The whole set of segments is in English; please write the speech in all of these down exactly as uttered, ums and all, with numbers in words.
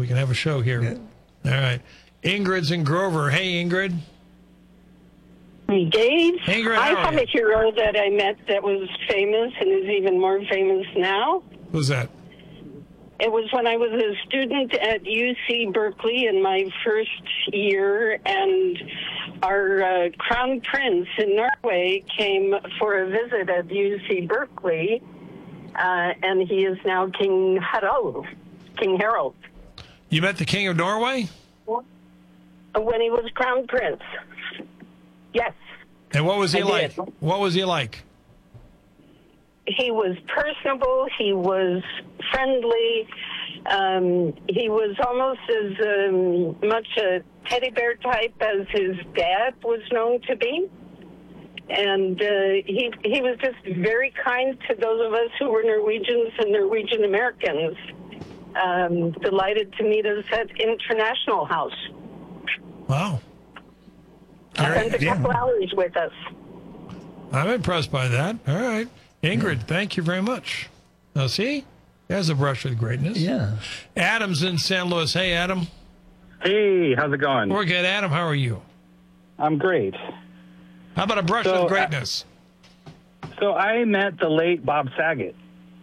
We can have a show here. Yeah. All right. Ingrid's in Grover. Hey, Ingrid. Dave, Ingrid, I how are have you? a hero that I met that was famous and is even more famous now. Who's that? It was when I was a student at U C Berkeley in my first year, and our uh, Crown Prince in Norway came for a visit at U C Berkeley, uh, and he is now King Harald. King Harold. You met the King of Norway? When he was Crown Prince. Yes. And what was he I like? did. What was he like? He was personable. He was friendly. Um, he was almost as um, much a teddy bear type as his dad was known to be. And uh, he he was just very kind to those of us who were Norwegians and Norwegian Americans. Um, delighted to meet us at International House. Wow. Spent a yeah. couple hours with us. I'm impressed by that. All right. Ingrid, thank you very much. Now, see? There's a brush with greatness. Yeah. Adam's in San Luis. Hey, Adam. Hey, how's it going? We're good. Adam, how are you? I'm great. How about a brush So, with greatness? So I met the late Bob Saget,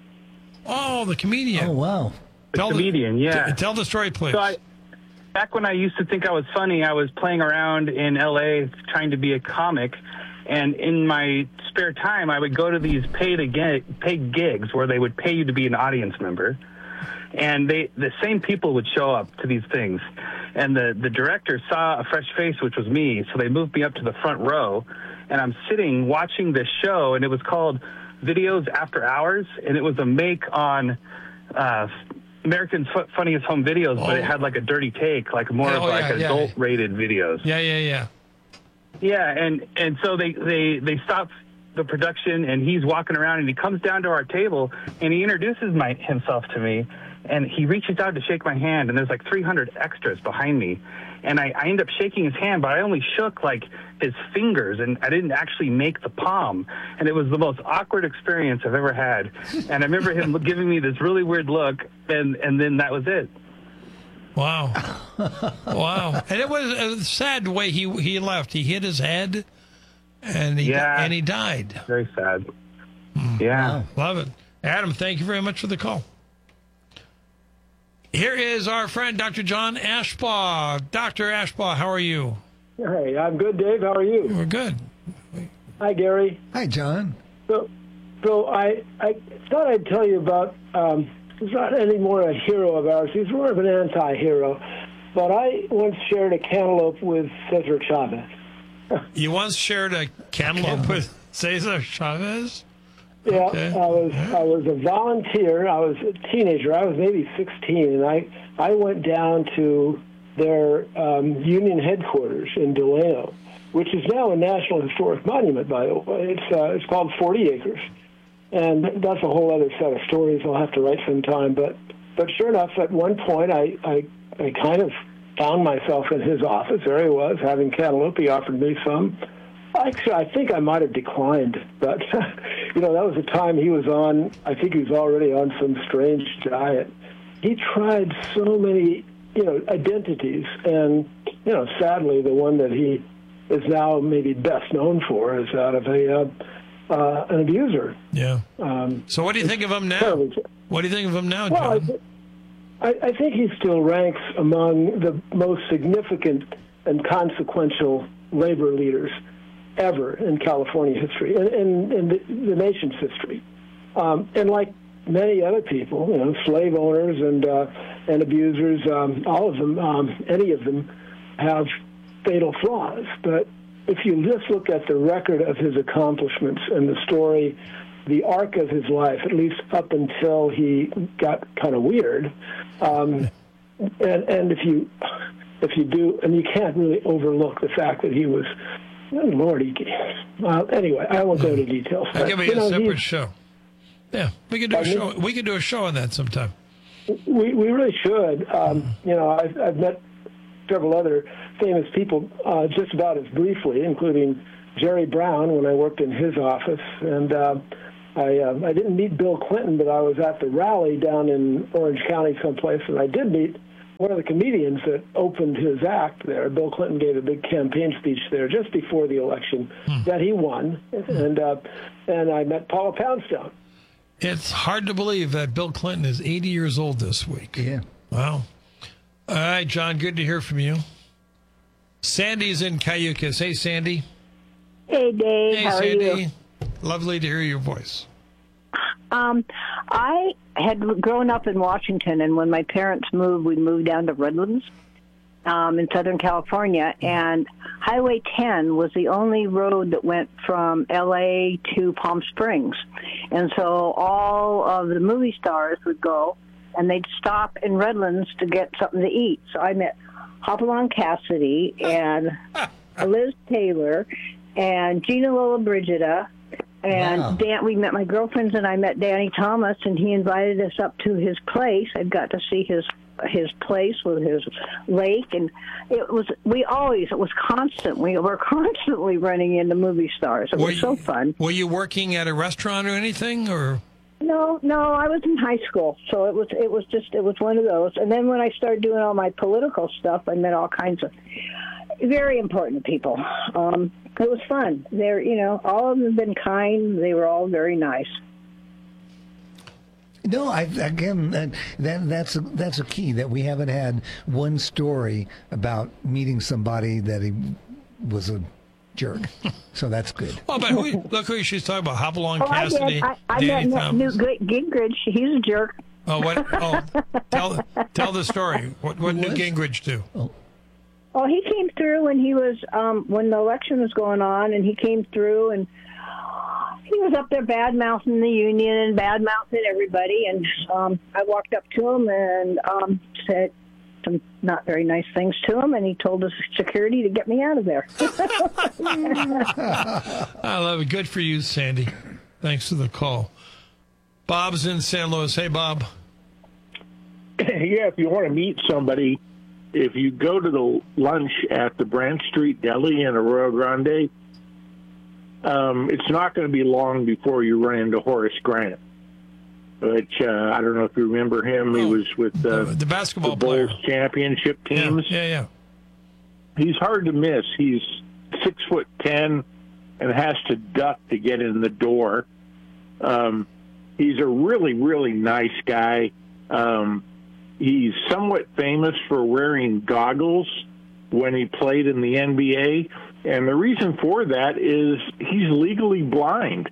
Oh, the comedian. Oh, wow. the Tell the- comedian, yeah. T- tell the story, please. So I, back when I used to think I was funny, I was playing around in L A trying to be a comic, and in my spare time, I would go to these paid gig, paid gigs where they would pay you to be an audience member, and they the same people would show up to these things, and the the director saw a fresh face, which was me, so they moved me up to the front row, and I'm sitting watching this show, and it was called Videos After Hours, and it was a make on uh, American's Fu- Funniest Home Videos, but Oh. it had like a dirty take, like more Yeah, of oh, like yeah, yeah. adult-rated videos. yeah, yeah, yeah. Yeah, and and so they they they stop the production, and he's walking around, and he comes down to our table, and he introduces my himself to me, and he reaches out to shake my hand, and there's like three hundred extras behind me, and I, I end up shaking his hand, but I only shook like his fingers, and I didn't actually make the palm, and it was the most awkward experience I've ever had, and I remember him giving me this really weird look, and and then that was it. Wow. Wow. And it was a sad way he he left. He hit his head, and he, Yeah. and he died. Very sad. Yeah. Wow. Love it. Adam, thank you very much for the call. Here is our friend, Doctor John Ashbaugh. Doctor Ashbaugh, how are you? Hey, I'm good, Dave. How are you? We're good. Hi, Gary. Hi, John. So, so I I thought I'd tell you about. Um, he's not any more a hero of ours. He's more of an anti-hero. But I once shared a cantaloupe with Cesar Chavez. You once shared a cantaloupe with Cesar Chavez? Yeah, Okay. I was I was a volunteer. I was a teenager. I was maybe sixteen, and I I went down to their um, union headquarters in Delano, which is now a National Historic Monument, by the way. It's uh, it's called forty acres, and that's a whole other set of stories I'll have to write sometime. But but sure enough, at one point, I I, I kind of found myself in his office. There he was, having cantaloupe. He offered me some. Actually, I think I might have declined, but, you know, that was the time he was on, I think he was already on some strange diet. He tried so many, you know, identities, and, you know, sadly, the one that he is now maybe best known for is that of a uh, uh, an abuser. Yeah. Um, So what do you think of him now? terribly- What do you think of him now, Well, I, John? th- I, I think he still ranks among the most significant and consequential labor leaders ever in California history, and in, in the, the nation's history. Um, and like many other people, you know, slave owners and uh, and abusers, um, all of them, um, any of them, have fatal flaws. But if you just look at the record of his accomplishments and the story, the arc of his life, at least up until he got kind of weird, um, and and if you if you do, and you can't really overlook the fact that he was. Oh, Lord, he, well, anyway, I won't go into details. That but, could be you a know, separate he's- show. Yeah, we could do a Pardon show. me? We could do a show on that sometime. We we really should. Um, you know, I've, I've met several other famous people uh, just about as briefly, including Jerry Brown when I worked in his office, and uh, I uh, I didn't meet Bill Clinton, but I was at the rally down in Orange County someplace, and I did meet one of the comedians that opened his act there. Bill Clinton gave a big campaign speech there just before the election hmm. that he won, and uh, and I met Paula Poundstone. It's hard to believe that Bill Clinton is eighty years old this week. Yeah. Wow. All right, John, good to hear from you. Sandy's in Cayucas. Hey, Sandy. Hey, Dave. Hey, How Sandy. are you? Lovely to hear your voice. Um, I had grown up in Washington, and when my parents moved, we moved down to Redlands um, in Southern California, and Highway ten was the only road that went from L A to Palm Springs. And so all of the movie stars would go, and they'd stop in Redlands to get something to eat. So I met Hopalong Cassidy and Liz Taylor and Gina Lollobrigida. And wow. Dan, we met, my girlfriends and I met Danny Thomas, and he invited us up to his place. I got to see his his place with his lake, and it was, we always, it was constant. We were constantly running into movie stars. It were was you, so fun. Were you working at a restaurant or anything, or? No, no, I was in high school, so it was, it was just, it was one of those. And then when I started doing all my political stuff, I met all kinds of very important people. Um, it was fun. They're, you know, all of them have been kind. They were all very nice. No, I, again, that, that that's a, that's a key, that we haven't had one story about meeting somebody that he was a jerk. So that's good. Well, but who, look who she's talking about: Hopalong Oh, Cassidy, I, I, I Danny met Thomas. Newt Gingrich. He's a jerk. Oh, what? Oh, tell tell the story. What what did Gingrich do? Oh. Oh, he came through when he was um, when the election was going on, and he came through, and he was up there bad-mouthing the union and bad-mouthing everybody. And um, I walked up to him and um, said some not very nice things to him, and he told his security to get me out of there. I love it. Good for you, Sandy. Thanks for the call. Bob's in San Luis. Hey, Bob. Yeah, if you want to meet somebody, if you go to the lunch at the Branch Street Deli in Arroyo Grande, um, it's not going to be long before you run into Horace Grant. Which uh, I don't know if you remember him. Oh, he was with uh, the, the basketball the Bulls player. championship teams. Yeah, yeah, yeah. He's hard to miss. He's six foot ten and has to duck to get in the door. Um, he's a really, really nice guy. Um, He's somewhat famous for wearing goggles when he played in the N B A, and the reason for that is he's legally blind.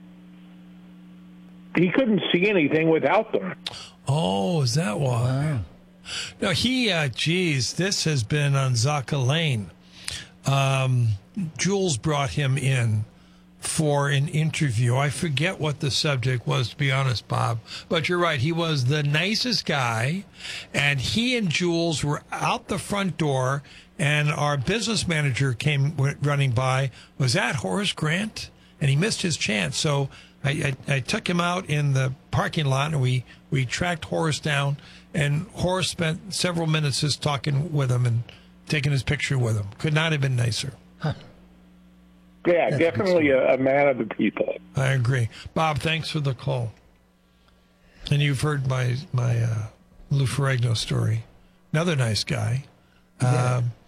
He couldn't see anything without them. Oh, is that why? Wow. No, he, uh, geez, this has been on Zaka Lane. Um, Jules brought him in for an interview. I forget what the subject was, to be honest, Bob. But you're right. He was the nicest guy. And he and Jules were out the front door, and our business manager came running by. Was that Horace Grant? And he missed his chance. So I, I, I took him out in the parking lot, and we, we tracked Horace down. And Horace spent several minutes just talking with him and taking his picture with him. Could not have been nicer. Huh. Yeah, That's definitely a, a man of the people. I agree. Bob, thanks for the call. And you've heard my my uh, Lou Ferrigno story. Another nice guy. Yeah. Um,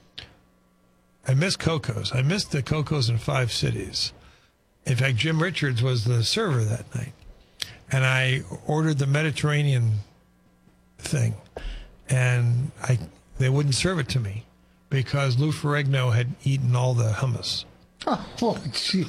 I miss Coco's. I missed the Coco's in Five Cities. In fact, Jim Richards was the server that night. And I ordered the Mediterranean thing. And I they wouldn't serve it to me because Lou Ferrigno had eaten all the hummus. Oh, gee.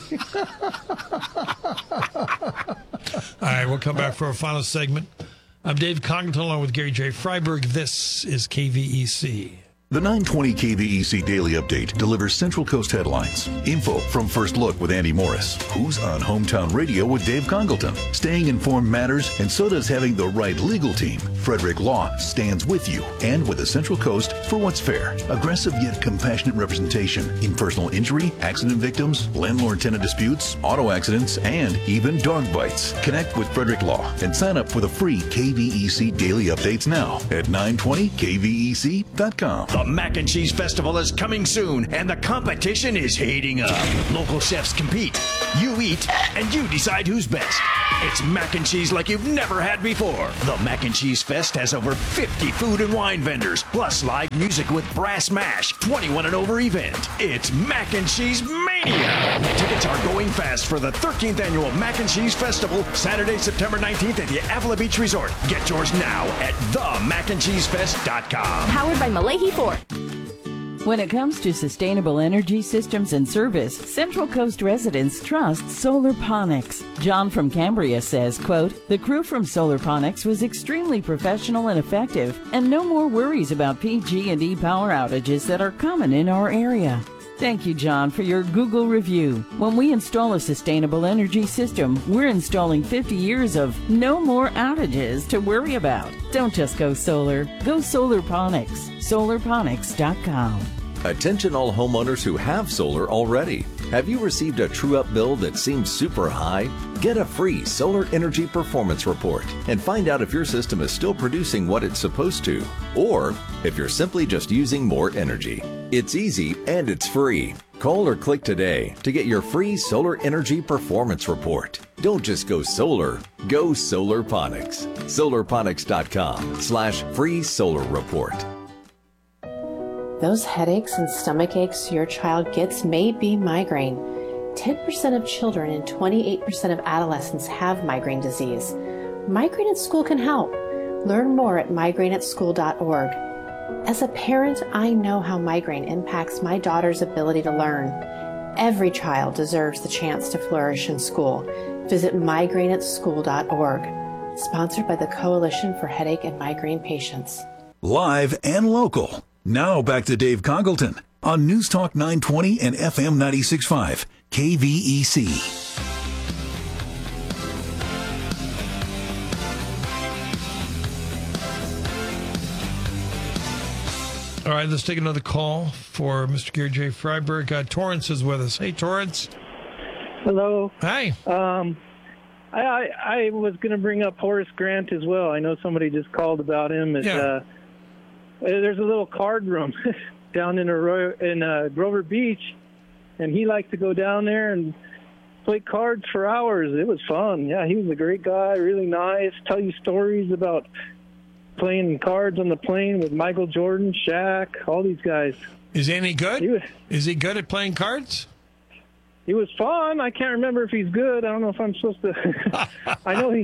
All right, we'll come back for our final segment. I'm Dave Congleton along with Gary J. Freiberg. This is K V E C. The nine twenty K V E C Daily Update delivers Central Coast headlines, info from First Look with Andy Morris, who's on Hometown Radio with Dave Congleton. Staying informed matters, and so does having the right legal team. Frederick Law stands with you and with the Central Coast for what's fair. Aggressive yet compassionate representation in personal injury, accident victims, landlord-tenant disputes, auto accidents, and even dog bites. Connect with Frederick Law and sign up for the free K V E C Daily Updates now at nine twenty K V E C dot com. The Mac and Cheese Festival is coming soon, and the competition is heating up. Local chefs compete. You eat, and you decide who's best. It's mac and cheese like you've never had before. The Mac and Cheese Fest has over fifty food and wine vendors, plus live music with Brass Mash, twenty-one and over event. It's Mac and Cheese Mania. Tickets are going fast for the thirteenth Annual Mac and Cheese Festival, Saturday, September nineteenth at the Avila Beach Resort. Get yours now at the mac and cheese fest dot com. Powered by Malahi Ford. When it comes to sustainable energy systems and service, Central Coast residents trust Solar Ponics. John from Cambria says, quote, "The crew from Solar Ponics was extremely professional and effective, and no more worries about P G and E power outages that are common in our area." Thank you, John, for your Google review. When we install a sustainable energy system, we're installing fifty years of no more outages to worry about. Don't just go solar. Go Solar Ponics. solar ponics dot com. Attention all homeowners who have solar already. Have you received a true-up bill that seems super high? Get a free Solar Energy Performance Report and find out if your system is still producing what it's supposed to, or if you're simply just using more energy. It's easy and it's free. Call or click today to get your free Solar Energy Performance Report. Don't just go solar, go Solar Ponics. solar ponics dot com slash free solar report. Those headaches and stomach aches your child gets may be migraine. ten percent of children and twenty-eight percent of adolescents have migraine disease. Migraine at School can help. Learn more at migraine at school dot org. As a parent, I know how migraine impacts my daughter's ability to learn. Every child deserves the chance to flourish in school. Visit migraine at school dot org. Sponsored by the Coalition for Headache and Migraine Patients. Live and local. Now back to Dave Congleton on News Talk nine twenty and F M ninety-six point five, K V E C. All right, let's take another call for Mister Gary J. Freiberg. Uh, Torrance is with us. Hey, Torrance. Hello. Hi. Um, I, I, I was going to bring up Horace Grant as well. I know somebody just called about him. At, Yeah. uh, there's a little card room down in, Arroyo, in uh, Grover Beach, and he liked to go down there and play cards for hours. It was fun. Yeah, he was a great guy, really nice, tell you stories about playing cards on the plane with Michael Jordan, Shaq, all these guys. Is he any good? He was, is he good at playing cards? He was fun. I can't remember if he's good. I don't know if I'm supposed to. I know he.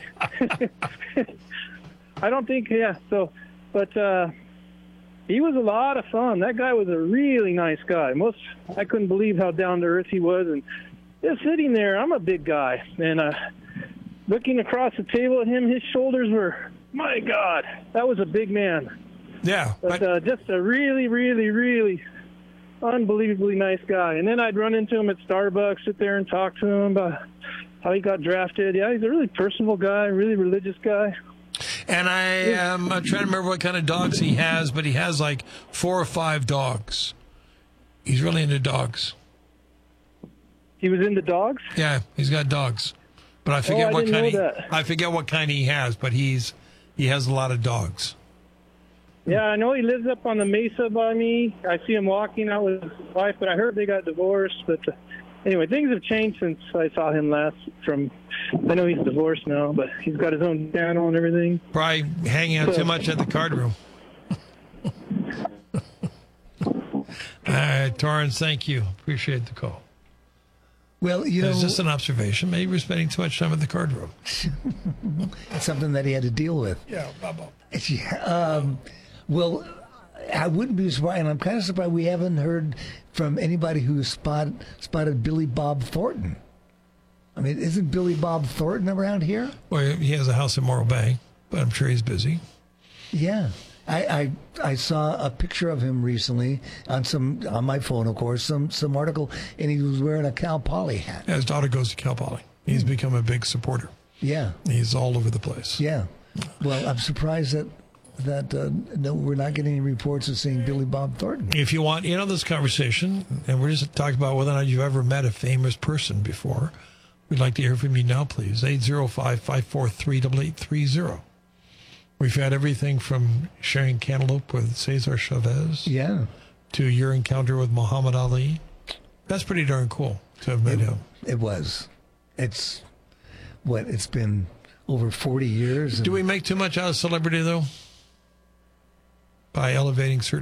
I don't think, yeah. So, but uh, he was a lot of fun. That guy was a really nice guy. Most I couldn't believe how down to earth he was, and just sitting there. I'm a big guy, and uh, looking across the table at him, his shoulders were. My God, that was a big man. Yeah. But, but uh, just a really, really, really unbelievably nice guy. And then I'd run into him at Starbucks, sit there and talk to him about how he got drafted. Yeah, he's a really personable guy, really religious guy. And I am uh, trying to remember what kind of dogs he has, but he has like four or five dogs. He's really into dogs. He was into dogs? Yeah, he's got dogs. But I forget oh, I what didn't kind know he, that. I forget what kind he has, but he's he has a lot of dogs. Yeah, I know he lives up on the mesa by me. I see him walking out with his wife, but I heard they got divorced. But uh, anyway, things have changed since I saw him last. From I know he's divorced now, but he's got his own channel and everything. Probably hanging out So- too much at the card room. All right, Torrance, thank you. Appreciate the call. Well, you It's know, just an observation. Maybe we're spending too much time at the card room. it's something that he had to deal with. Yeah, Bobo. Yeah, um, well, I wouldn't be surprised, and I'm kind of surprised we haven't heard from anybody who spot, spotted Billy Bob Thornton. I mean, isn't Billy Bob Thornton around here? Well, he has a house in Morro Bay, but I'm sure he's busy. Yeah. I, I I saw a picture of him recently on some on my phone, of course, some some article, and he was wearing a Cal Poly hat. Yeah, his daughter goes to Cal Poly. He's become a big supporter. Yeah. He's all over the place. Yeah. Well, I'm surprised that that uh, no, we're not getting any reports of seeing Billy Bob Thornton. If you want in on this conversation, and we're just talking about whether or not you've ever met a famous person before, we'd like to hear from you now, please. eight zero five, five four three, eight eight three zero. We've had everything from sharing cantaloupe with Cesar Chavez. Yeah. To your encounter with Muhammad Ali. That's pretty darn cool to have met it, him. It was. It's what it's been over forty years. Do we make too much out of celebrity though? By elevating certain